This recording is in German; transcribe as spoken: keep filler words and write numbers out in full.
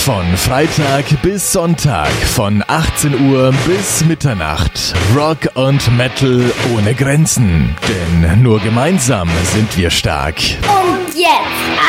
Von Freitag bis Sonntag, von achtzehn Uhr bis Mitternacht. Rock und Metal ohne Grenzen. Denn nur gemeinsam sind wir stark. Und jetzt